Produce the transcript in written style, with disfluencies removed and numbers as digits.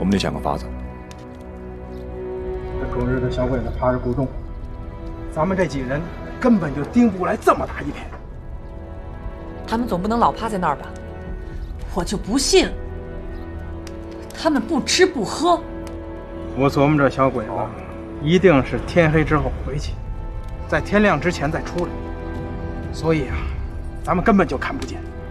我们得想个法子。 这终日的小鬼子爬着古洞，咱们这几人根本就盯不过来这么大一片。 他们总不能老趴在那儿吧？我就不信，他们不吃不喝。 我琢磨这小鬼子一定是天黑之后回去，在天亮之前再出来，所以啊，咱们根本就看不见。